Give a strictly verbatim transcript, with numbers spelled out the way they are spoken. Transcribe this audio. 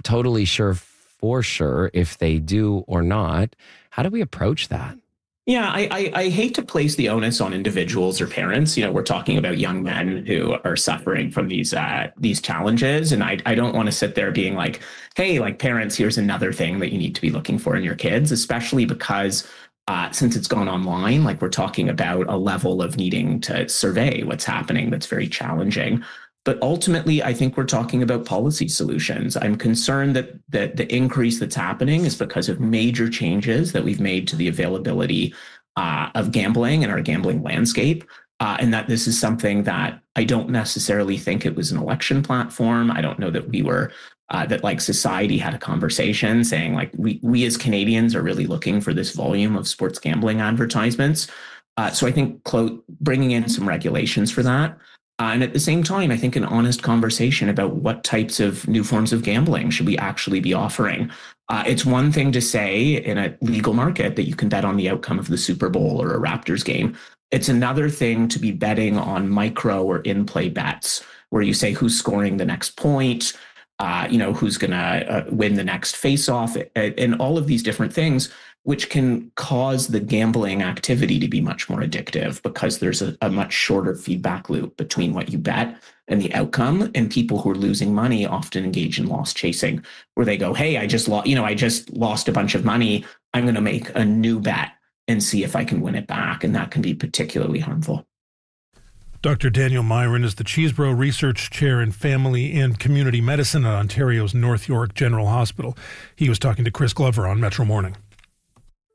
totally sure for sure if they do or not. How do we approach that? Yeah, I, I, I hate to place the onus on individuals or parents. You know, we're talking about young men who are suffering from these uh, these challenges. And I, I don't want to sit there being like, hey, like parents, here's another thing that you need to be looking for in your kids, especially because uh, since it's gone online, like we're talking about a level of needing to survey what's happening that's very challenging. But ultimately, I think we're talking about policy solutions. I'm concerned that, that the increase that's happening is because of major changes that we've made to the availability uh, of gambling and our gambling landscape. Uh, and that this is something that I don't necessarily think it was an election platform. I don't know that we were, uh, that like society had a conversation saying like we, we as Canadians are really looking for this volume of sports gambling advertisements. Uh, so I think clo- bringing in some regulations for that. Uh, and at the same time, I think an honest conversation about what types of new forms of gambling should we actually be offering. Uh, it's one thing to say in a legal market that you can bet on the outcome of the Super Bowl or a Raptors game. It's another thing to be betting on micro or in-play bets where you say who's scoring the next point, uh, you know, who's going to uh, win the next face-off, and all of these different things, which can cause the gambling activity to be much more addictive because there's a, a much shorter feedback loop between what you bet and the outcome. And people who are losing money often engage in loss chasing, where they go, hey, I just lost, you know, I just lost a bunch of money. I'm going to make a new bet and see if I can win it back. And that can be particularly harmful. Doctor Daniel Myron is the Chesebro Research Chair in Family and Community Medicine at Ontario's North York General Hospital. He was talking to Chris Glover on Metro Morning.